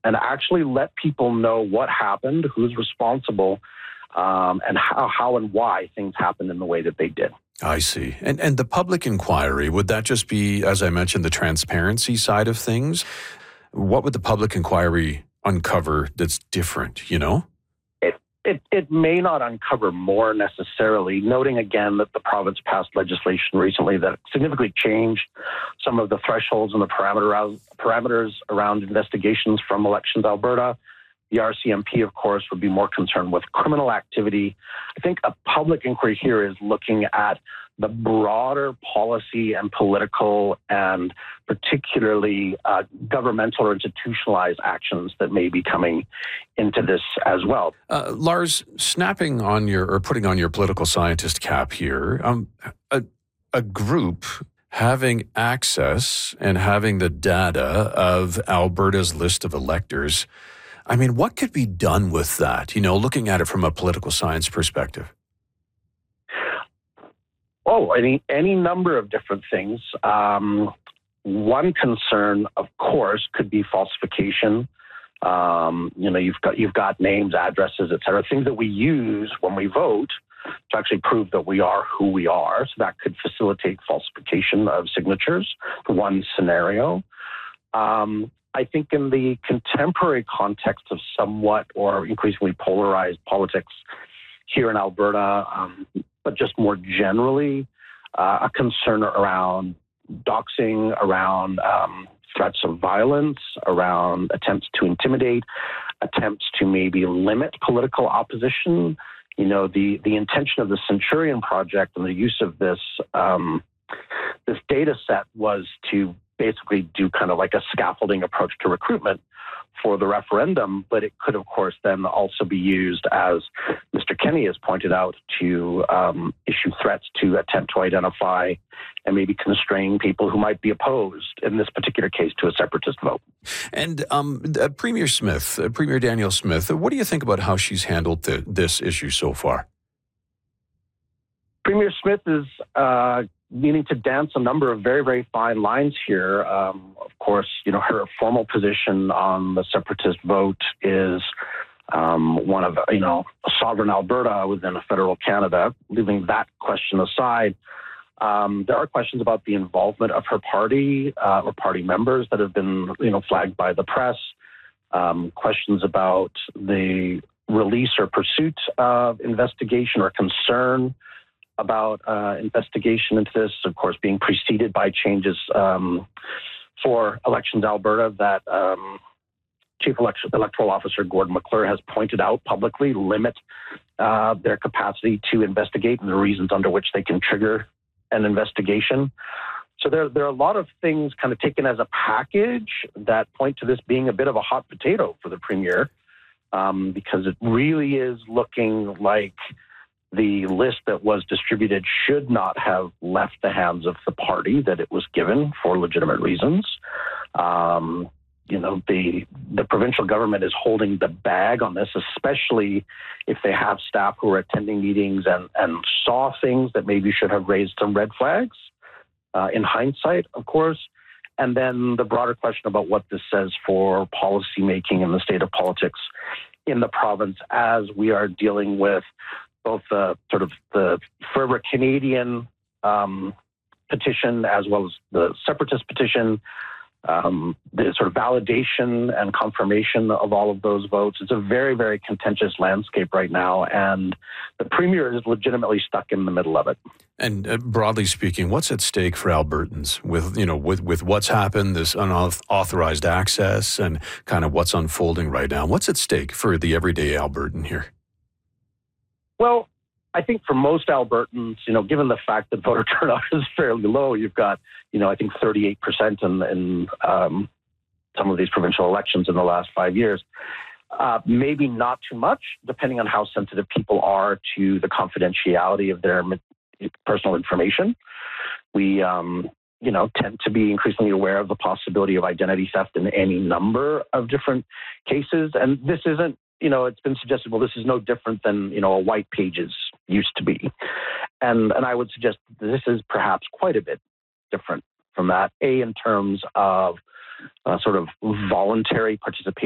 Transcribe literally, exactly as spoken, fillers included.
and actually let people know what happened, who's responsible, um, and how, how and why things happened in the way that they did. I see. And and the public inquiry, would that just be, as I mentioned, the transparency side of things? What would the public inquiry uncover that's different, you know? It, it, it may not uncover more necessarily, noting again that the province passed legislation recently that significantly changed some of the thresholds and the parameter, parameters around investigations from Elections Alberta. The R C M P, of course, would be more concerned with criminal activity. I think a public inquiry here is looking at the broader policy and political and particularly uh, governmental or institutionalized actions that may be coming into this as well. Uh, Lars, snapping on your or putting on your political scientist cap here, um, a, a group having access and having the data of Alberta's list of electors, I mean, what could be done with that, you know, looking at it from a political science perspective? Oh, any any number of different things. Um, one concern, of course, could be falsification. Um, you know, you've got you've got names, addresses, et cetera, things that we use when we vote to actually prove that we are who we are. So that could facilitate falsification of signatures. One scenario. Um, I think in the contemporary context of somewhat or increasingly polarized politics here in Alberta, um, but just more generally, uh, a concern around doxing, around um, threats of violence, around attempts to intimidate, attempts to maybe limit political opposition. You know, the, the intention of the Centurion Project and the use of this um, this data set was to basically do kind of like a scaffolding approach to recruitment for the referendum, but it could, of course, then also be used, as Mister Kenney has pointed out, to um, issue threats to attempt to identify and maybe constrain people who might be opposed, in this particular case, to a separatist vote. And um, uh, Premier Smith, uh, Premier Danielle Smith, what do you think about how she's handled the, this issue so far? Premier Smith is uh, needing to dance a number of very, very fine lines here. Um, of course, you know, her formal position on the separatist vote is um, one of, you know, a sovereign Alberta within a federal Canada. Leaving that question aside, um, there are questions about the involvement of her party uh, or party members that have been, you know, flagged by the press. Um, questions about the release or pursuit of investigation or concern about uh, investigation into this, of course, being preceded by changes um, for Elections Alberta that um, Chief Election, Electoral Officer Gordon McClure has pointed out publicly limit uh, their capacity to investigate and the reasons under which they can trigger an investigation. So there, there are a lot of things kind of taken as a package that point to this being a bit of a hot potato for the Premier, um, because it really is looking like the list that was distributed should not have left the hands of the party that it was given for legitimate reasons. Um, you know, the the provincial government is holding the bag on this, especially if they have staff who are attending meetings and, and saw things that maybe should have raised some red flags, uh, in hindsight, of course. And then the broader question about what this says for policy making in the state of politics in the province as we are dealing with both the sort of the Forever Canadian um, petition as well as the separatist petition, um, the sort of validation and confirmation of all of those votes. It's a very, very contentious landscape right now, and the Premier is legitimately stuck in the middle of it. And uh, broadly speaking, what's at stake for Albertans with, you know, with, with what's happened, this unauthorized access and kind of what's unfolding right now? What's at stake for the everyday Albertan here? Well, I think for most Albertans, you know, given the fact that voter turnout is fairly low, you've got, you know, I think thirty-eight percent in, in um, some of these provincial elections in the last five years. Uh, maybe not too much, depending on how sensitive people are to the confidentiality of their personal information. We, um, you know, tend to be increasingly aware of the possibility of identity theft in any number of different cases. And this isn't, you know, it's been suggested, well, this is no different than, you know, a white pages used to be. And and I would suggest this is perhaps quite a bit different from that, A, in terms of uh, sort of voluntary participation